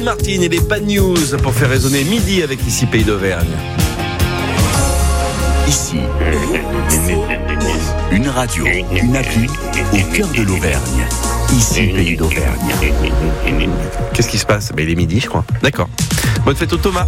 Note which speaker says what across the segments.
Speaker 1: Martin et les Bad News pour faire résonner midi avec Ici Pays d'Auvergne.
Speaker 2: Ici, une radio, une appli au cœur de l'Auvergne. Ici Pays d'Auvergne.
Speaker 1: Qu'est-ce qui se passe ? Il est midi, je crois. D'accord. Bonne fête au Thomas.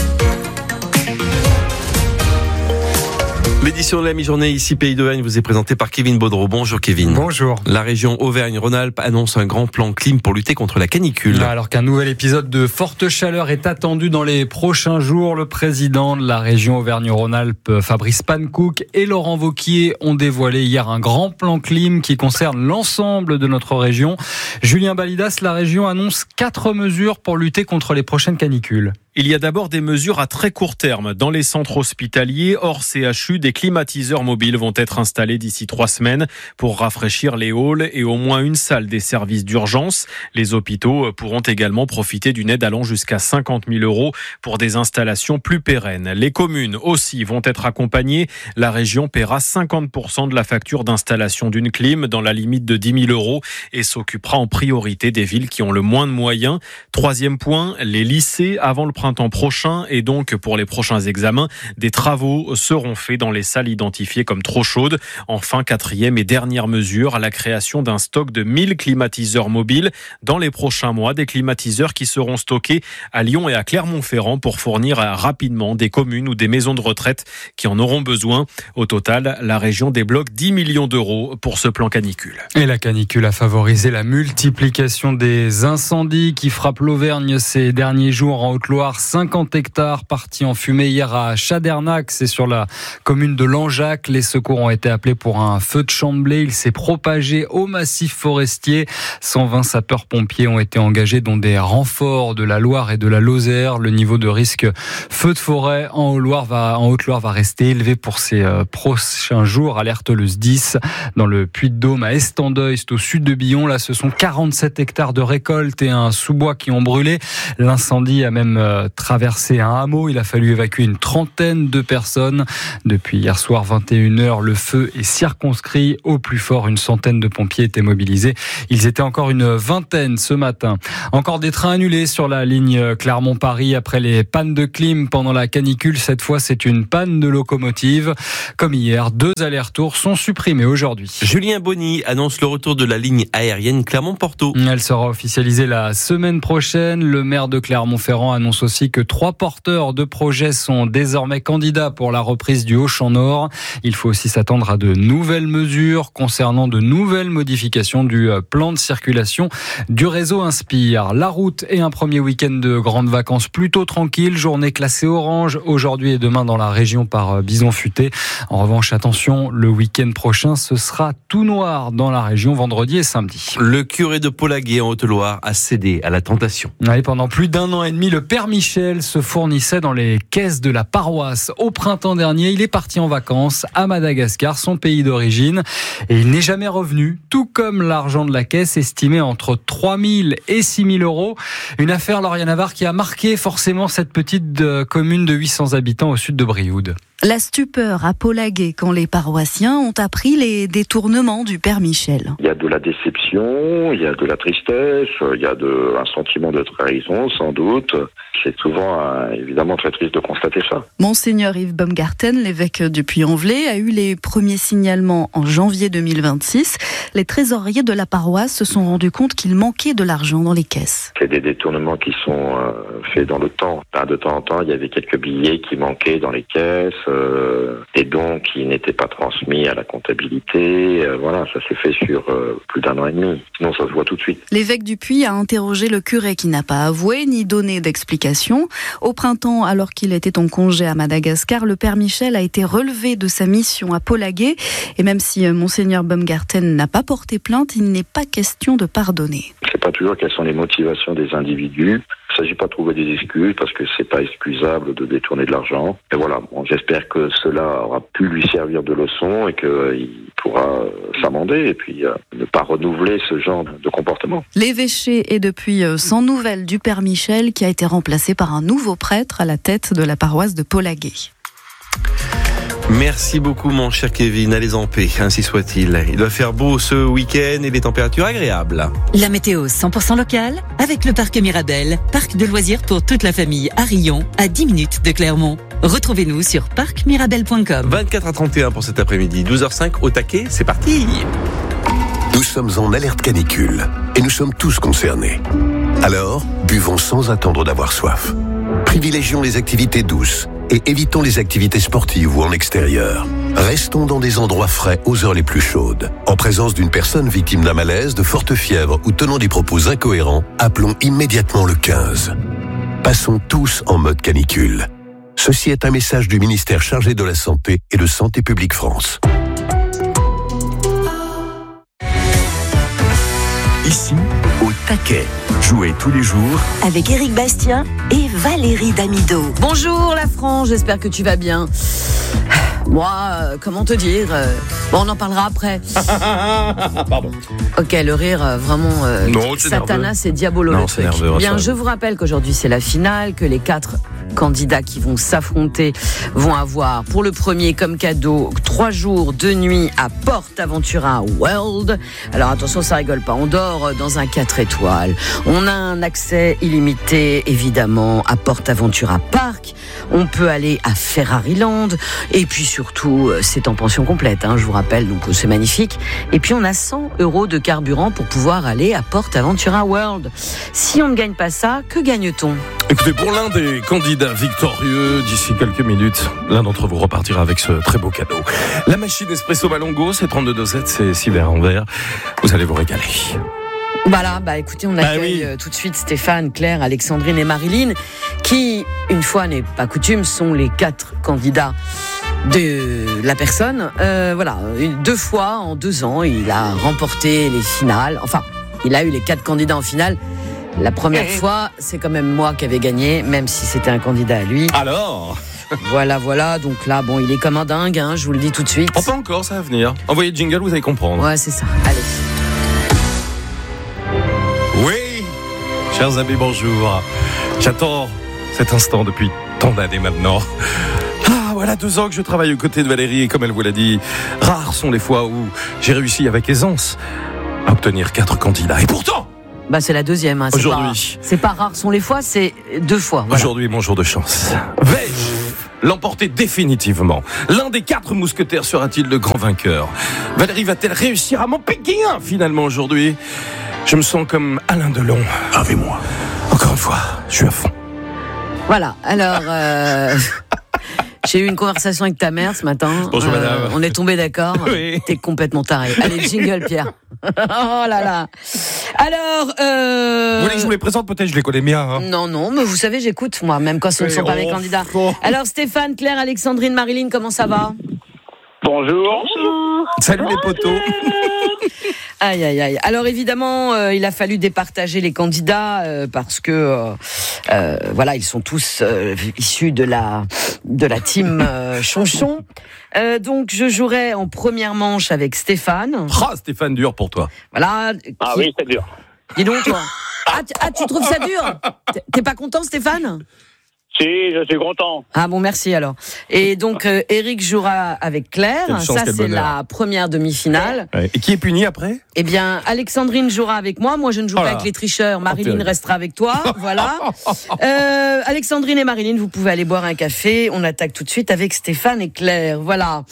Speaker 1: L'édition de la mi-journée Ici Pays d'Auvergne vous est présentée par Kevin Baudreau. Bonjour Kevin.
Speaker 3: Bonjour.
Speaker 1: La région Auvergne-Rhône-Alpes annonce un grand plan clim pour lutter contre la canicule.
Speaker 3: Alors qu'un nouvel épisode de forte chaleur est attendu dans les prochains jours, le président de la région Auvergne-Rhône-Alpes, Fabrice Pannekouk, et Laurent Wauquiez ont dévoilé hier un grand plan clim qui concerne l'ensemble de notre région. Julien Balidas, la région annonce 4 mesures pour lutter contre les prochaines canicules.
Speaker 4: Il y a d'abord des mesures à très court terme. Dans les centres hospitaliers, hors CHU, des climatiseurs mobiles vont être installés d'ici 3 semaines pour rafraîchir les halls et au moins une salle des services d'urgence. Les hôpitaux pourront également profiter d'une aide allant jusqu'à 50 000 € pour des installations plus pérennes. Les communes aussi vont être accompagnées. La région paiera 50% de la facture d'installation d'une clim dans la limite de 10 000 € et s'occupera en priorité des villes qui ont le moins de moyens. Troisième point, les lycées avant le printemps prochain et donc pour les prochains examens, des travaux seront faits dans les salles identifiées comme trop chaudes. Enfin, quatrième et dernière mesure, la création d'un stock de 1000 climatiseurs mobiles dans les prochains mois, des climatiseurs qui seront stockés à Lyon et à Clermont-Ferrand pour fournir rapidement des communes ou des maisons de retraite qui en auront besoin. Au total, la région débloque 10 millions d'euros pour ce plan canicule.
Speaker 3: Et la canicule a favorisé la multiplication des incendies qui frappent l'Auvergne ces derniers jours en Haute-Loire. 50 hectares partis en fumée hier à Chadernac, c'est sur la commune de Langeac. Les secours ont été appelés pour un feu de champ de blé. Il s'est propagé au massif forestier. 120 sapeurs-pompiers ont été engagés, dont des renforts de la Loire et de la Lozère. Le niveau de risque feu de forêt en Haute-Loire va rester élevé pour ces prochains jours. Alerte le SDIS. Dans le Puy-de-Dôme, à Estendeuil, c'est au sud de Billon. Là, ce sont 47 hectares de récolte et un sous-bois qui ont brûlé. L'incendie a même traversé un hameau. Il a fallu évacuer une trentaine de personnes. Depuis hier soir 21h, le feu est circonscrit. Au plus fort, une centaine de pompiers étaient mobilisés. Ils étaient encore une vingtaine ce matin. Encore des trains annulés sur la ligne Clermont-Paris après les pannes de clim pendant la canicule. Cette fois, c'est une panne de locomotive. Comme hier, 2 allers-retours sont supprimés aujourd'hui.
Speaker 1: Julien Bonny annonce le retour de la ligne aérienne Clermont-Porto.
Speaker 3: Elle sera officialisée la semaine prochaine. Le maire de Clermont-Ferrand annonce aussi que 3 porteurs de projets sont désormais candidats pour la reprise du Haut-Champ-Nord. Il faut aussi s'attendre à de nouvelles mesures concernant de nouvelles modifications du plan de circulation du réseau Inspire. La route et un premier week-end de grandes vacances plutôt tranquille. Journée classée orange aujourd'hui et demain dans la région par bison futé. En revanche, attention, le week-end prochain, ce sera tout noir dans la région vendredi et samedi.
Speaker 1: Le curé de Polaguet en Haute-Loire a cédé à la tentation.
Speaker 3: Oui, pendant plus d'1 an et demi, le Père Michel se fournissait dans les caisses de la paroisse. Au printemps dernier, il est parti en vacances à Madagascar, son pays d'origine, et il n'est jamais revenu, tout comme l'argent de la caisse estimé entre 3 000 et 6 000 €. Une affaire, Lauriane Navarre, qui a marqué forcément cette petite commune de 800 habitants au sud de Brioude.
Speaker 5: La stupeur à Polaguet quand les paroissiens ont appris les détournements du Père Michel.
Speaker 6: Il y a de la déception, il y a de la tristesse, il y a un sentiment de trahison sans doute. C'est souvent évidemment très triste de constater ça.
Speaker 5: Monseigneur Yves Baumgarten, l'évêque du Puy-en-Velay, a eu les premiers signalements en janvier 2026. Les trésoriers de la paroisse se sont rendus compte qu'il manquait de l'argent dans les caisses.
Speaker 6: C'est des détournements qui sont faits dans le temps. De temps en temps, il y avait quelques billets qui manquaient dans les caisses et donc qui n'étaient pas transmis à la comptabilité. Voilà, ça s'est fait sur plus d'1 an et demi. Sinon, ça se voit tout de suite.
Speaker 5: L'évêque du Puy a interrogé le curé qui n'a pas avoué ni donné d'explication. Au printemps, alors qu'il était en congé à Madagascar, le Père Michel a été relevé de sa mission à Polaguet. Et même si Monseigneur Baumgarten n'a pas porté plainte, il n'est pas question de pardonner.
Speaker 6: Je ne sais pas toujours quelles sont les motivations des individus. Il ne s'agit pas de trouver des excuses parce que c'est pas excusable de détourner de l'argent. Et voilà, j'espère que cela aura pu lui servir de leçon et qu'il pourra s'amender et puis ne pas renouveler ce genre de comportement.
Speaker 5: L'évêché est depuis sans nouvelles du Père Michel qui a été remplacé par un nouveau prêtre à la tête de la paroisse de Polaguet.
Speaker 1: Merci beaucoup mon cher Kevin, allez en paix, ainsi soit-il. Il va faire beau ce week-end et les températures agréables.
Speaker 7: La météo 100% locale avec le parc Mirabel, parc de loisirs pour toute la famille à Rion, à 10 minutes de Clermont. Retrouvez-nous sur parcmirabel.com.
Speaker 1: 24 à 31 pour cet après-midi, 12h05 au taquet, c'est parti.
Speaker 8: Nous sommes en alerte canicule et nous sommes tous concernés. Alors, buvons sans attendre d'avoir soif. Privilégions les activités douces et évitons les activités sportives ou en extérieur. Restons dans des endroits frais aux heures les plus chaudes. En présence d'une personne victime d'un malaise, de forte fièvre ou tenant des propos incohérents, appelons immédiatement le 15. Passons tous en mode canicule. Ceci est un message du ministère chargé de la Santé et de Santé publique France.
Speaker 2: Ici, au taquet. Jouez tous les jours
Speaker 9: avec Éric Bastien et Valérie Damido.
Speaker 10: Bonjour la France, j'espère que tu vas bien. Moi, comment te dire bon, on en parlera après.
Speaker 1: Pardon.
Speaker 10: Ok, le rire, vraiment,
Speaker 1: non, c'est
Speaker 10: Satanas
Speaker 1: nerveux.
Speaker 10: et Diabolo
Speaker 1: Non,
Speaker 10: le
Speaker 1: c'est
Speaker 10: truc.
Speaker 1: nerveux,
Speaker 10: Bien,
Speaker 1: rassurez-vous.
Speaker 10: je vous rappelle qu'aujourd'hui c'est la finale, que les 4 candidats qui vont s'affronter vont avoir pour le premier comme cadeau 3 jours, 2 nuits à PortAventura World. Alors attention, ça rigole pas, on dort dans un 4 étoiles. On a un accès illimité évidemment à PortAventura Park. On peut aller à Ferrariland et puis surtout c'est en pension complète, hein, je vous rappelle, donc c'est magnifique. Et puis on a 100 € de carburant pour pouvoir aller à PortAventura World. Si on ne gagne pas ça, que gagne-t-on ?
Speaker 11: Écoutez, pour l'un des candidats victorieux, d'ici quelques minutes, l'un d'entre vous repartira avec ce très beau cadeau. La machine Espresso Malongo, c'est 32 dosettes, c'est 6 verres en verre. Vous allez vous régaler.
Speaker 10: Voilà, écoutez, on accueille tout de suite Stéphane, Claire, Alexandrine et Marilyn, qui, une fois n'est pas coutume, sont les 4 candidats de la personne. Voilà, 2 fois en 2 ans, il a remporté les finales. Enfin, il a eu les 4 candidats en finale. La première fois, c'est quand même moi qui avais gagné, même si c'était un candidat à lui.
Speaker 11: Alors ?
Speaker 10: Voilà, donc là, bon, il est comme un dingue, hein, je vous le dis tout de suite.
Speaker 11: Oh, pas encore, ça va venir. Envoyez le jingle, vous allez comprendre.
Speaker 10: Ouais, c'est ça, allez.
Speaker 11: Oui, chers amis, bonjour. J'attends cet instant depuis tant d'années maintenant. Ah, voilà 2 ans que je travaille aux côtés de Valérie et comme elle vous l'a dit, rares sont les fois où j'ai réussi avec aisance à obtenir 4 candidats. Et pourtant,
Speaker 10: C'est la deuxième. Hein.
Speaker 11: Aujourd'hui.
Speaker 10: C'est pas rare sont les fois, c'est 2 fois. Voilà.
Speaker 11: Aujourd'hui, mon jour de chance. Vais-je l'emporter définitivement? L'un des 4 mousquetaires sera-t-il le grand vainqueur? Valérie va-t-elle réussir à m'en piquer un finalement aujourd'hui? Je me sens comme Alain Delon.
Speaker 2: avec moi.
Speaker 11: Encore une fois, je suis à fond.
Speaker 10: Voilà, alors... J'ai eu une conversation avec ta mère ce matin.
Speaker 11: Bonjour madame.
Speaker 10: On est tombé d'accord.
Speaker 11: Oui.
Speaker 10: T'es complètement taré. Allez, jingle Pierre. Oh là là. Alors...
Speaker 11: Vous voulez que je vous les présente? Peut-être je les connais bien. Hein.
Speaker 10: Non, mais vous savez, j'écoute moi, même quand ce ne sont pas mes candidats. Alors Stéphane, Claire, Alexandrine, Marilyn, comment ça va?
Speaker 12: Bonjour.
Speaker 11: Salut les potos.
Speaker 10: Aïe. Alors évidemment, il a fallu départager les candidats parce que voilà, ils sont tous issus de la team Chonchon. Donc je jouerai en première manche avec Stéphane.
Speaker 11: Ah, Stéphane, dur pour toi.
Speaker 10: Voilà.
Speaker 12: Ah oui, c'est dur.
Speaker 10: Dis donc toi. Tu trouves ça dur? T'es pas content, Stéphane?
Speaker 12: Si, je suis content.
Speaker 10: Ah bon, merci alors. Et donc Eric jouera avec Claire.
Speaker 11: Quelle chance,
Speaker 10: Ça
Speaker 11: quel
Speaker 10: c'est
Speaker 11: bonheur.
Speaker 10: la première demi-finale.
Speaker 11: Ouais. Et qui est puni après?
Speaker 10: Eh bien, Alexandrine jouera avec moi. Moi, je ne joue pas avec les tricheurs. Marilyn
Speaker 11: terrible.
Speaker 10: restera avec toi. Voilà. Alexandrine et Marilyn, vous pouvez aller boire un café. On attaque tout de suite avec Stéphane et Claire. Voilà.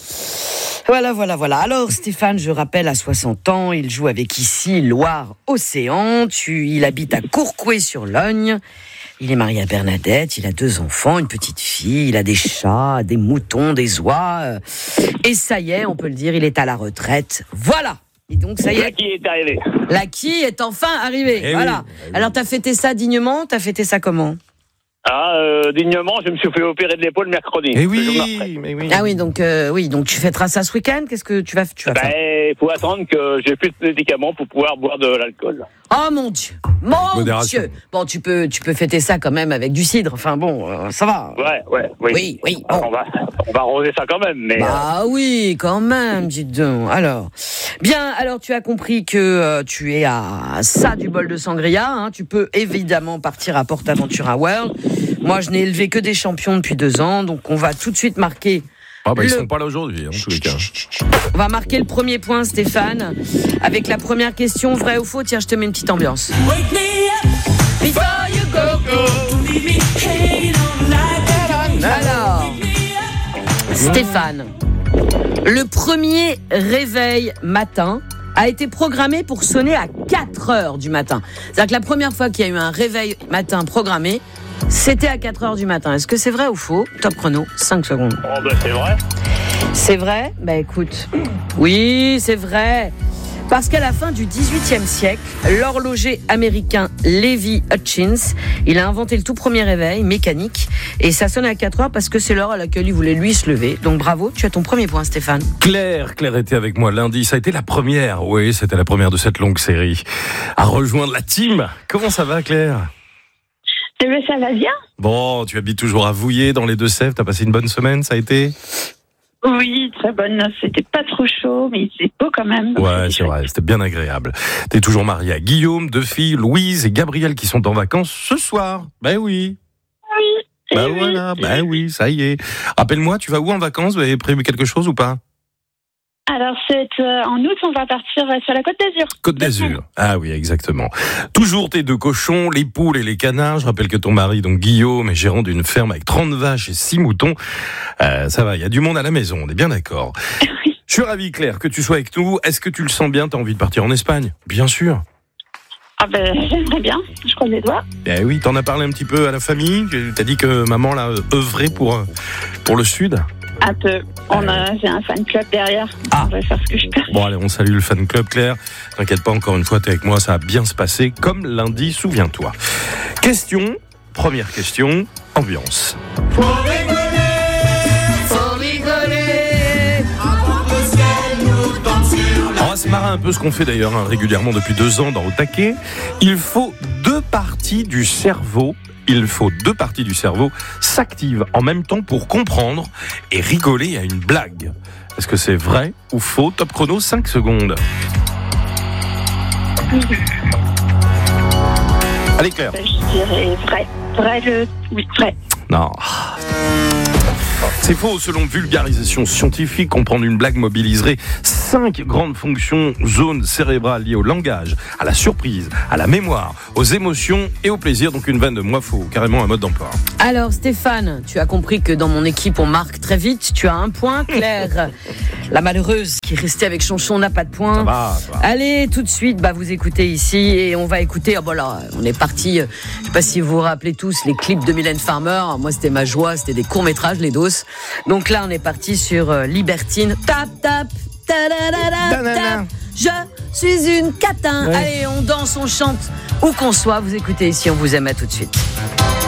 Speaker 10: Alors, Stéphane, je rappelle, à 60 ans, il joue avec ici Loire-Océan. Il habite à Courcouët-sur-Logne. Il est marié à Bernadette, il a 2 enfants, une petite fille, il a des chats, des moutons, des oies. Et ça y est, on peut le dire, il est à la retraite. Voilà. Et donc, ça y est.
Speaker 12: Qui est arrivé?
Speaker 10: La qui est enfin arrivée.
Speaker 11: Eh
Speaker 10: voilà.
Speaker 11: oui.
Speaker 10: Alors, t'as fêté ça dignement? T'as fêté ça comment?
Speaker 12: Dignement, je me suis fait opérer de l'épaule mercredi.
Speaker 11: Eh
Speaker 12: le jour de ma retraite.
Speaker 11: oui, mais oui.
Speaker 10: Ah oui, donc tu fêteras ça ce week-end? Qu'est-ce que tu vas faire?
Speaker 12: Il faut attendre que j'ai plus de médicaments pour pouvoir boire de l'alcool.
Speaker 10: Oh mon Dieu! Mon
Speaker 11: Modération.
Speaker 10: Dieu! Bon, tu peux fêter ça quand même avec du cidre. Enfin bon, ça va.
Speaker 12: Oui.
Speaker 10: Oui.
Speaker 12: Alors,
Speaker 10: Bon.
Speaker 12: on va arroser ça quand même, mais...
Speaker 10: Bah oui, quand même, dites donc. Alors, bien, tu as compris que tu es à ça du bol de sangria. Hein. Tu peux évidemment partir à PortAventura World. Moi, je n'ai élevé que des champions depuis 2 ans, donc on va tout de suite marquer
Speaker 11: Ah bah ils sont pas là aujourd'hui, en tous les cas.
Speaker 10: On va marquer le premier point, Stéphane, avec la première question, vrai ou faux. Tiens, je te mets une petite ambiance. Alors, Stéphane, le premier réveil matin a été programmé pour sonner à 4h du matin. C'est-à-dire que la première fois qu'il y a eu un réveil matin programmé, c'était à 4h du matin. Est-ce que c'est vrai ou faux? Top chrono, 5 secondes.
Speaker 12: Oh ben c'est vrai.
Speaker 10: C'est vrai? Bah écoute, oui, c'est vrai. Parce qu'à la fin du XVIIIe siècle, l'horloger américain Levi Hutchins, il a inventé le tout premier réveil mécanique et ça sonne à 4h parce que c'est l'heure à laquelle il voulait lui se lever. Donc bravo, tu as ton premier point, Stéphane.
Speaker 11: Claire était avec moi lundi, ça a été la première, oui, c'était la première de cette longue série, à rejoindre la team. Comment ça va, Claire?
Speaker 13: Eh bien, ça va bien.
Speaker 11: Bon, tu habites toujours à Vouillers, dans les Deux-Sèvres, t'as passé une bonne semaine, ça a été?
Speaker 13: Oui, très bonne. C'était pas trop chaud, mais c'est beau quand même.
Speaker 11: Ouais, c'est vrai, c'était bien agréable. T'es toujours mariée à Guillaume, 2 filles, Louise et Gabriel qui sont en vacances ce soir. Ben oui.
Speaker 13: Oui.
Speaker 11: Ben voilà, ben oui, ça y est. Rappelle-moi, tu vas où en vacances? Vous avez prévu quelque chose ou pas?
Speaker 13: Alors, en août, on va partir sur la Côte d'Azur.
Speaker 11: Côte d'Azur. Ah oui, exactement. Toujours tes 2 cochons, les poules et les canards. Je rappelle que ton mari, donc Guillaume, est gérant d'une ferme avec 30 vaches et 6 moutons. Ça va, il y a du monde à la maison, on est bien d'accord.
Speaker 13: Oui.
Speaker 11: Je suis ravi, Claire, que tu sois avec nous. Est-ce que tu le sens bien? T'as envie de partir en Espagne? Bien sûr.
Speaker 13: Ah ben, j'aimerais bien. Je croise les doigts.
Speaker 11: Eh oui, t'en as parlé un petit peu à la famille? T'as dit que maman l'a œuvré pour le Sud?
Speaker 13: Un peu. J'ai un fan club derrière.
Speaker 11: Ah.
Speaker 13: On va faire ce que je peux.
Speaker 11: Bon, allez, on salue le fan club, Claire. T'inquiète pas, encore une fois, t'es avec moi, ça va bien se passer, comme lundi, souviens-toi. Première question, ambiance.
Speaker 10: Faut rigoler.
Speaker 11: On va se marrer un peu, ce qu'on fait d'ailleurs régulièrement depuis 2 ans dans Au Taquet. Il faut 2 parties du cerveau s'activent en même temps pour comprendre et rigoler à une blague. Est-ce que c'est vrai ou faux? Top chrono, 5 secondes. Allez, Claire.
Speaker 13: Je dirais vrai. Oui, vrai.
Speaker 11: Non. C'est faux, selon vulgarisation scientifique, comprendre une blague mobiliserait 5 grandes fonctions, zones cérébrales liées au langage, à la surprise, à la mémoire, aux émotions et au plaisir. Donc une vanne de moi, faut carrément un mode d'emploi.
Speaker 10: Alors Stéphane, tu as compris que dans mon équipe on marque très vite. Tu as 1 point. Claire, la malheureuse qui est restée avec Chonchon, n'a pas de point.
Speaker 11: Ça va.
Speaker 10: Allez, tout de suite, vous écoutez ici et on va écouter. On est parti. Je sais pas si vous vous rappelez tous les clips de Mylène Farmer. Moi, c'était ma joie, c'était des courts métrages, les doses. Donc là, on est parti sur Libertine. Tap, tap, tap. Je suis une catin. Ouais. Allez, on danse, on chante. Où qu'on soit, vous écoutez ici, on vous aime, à tout de suite.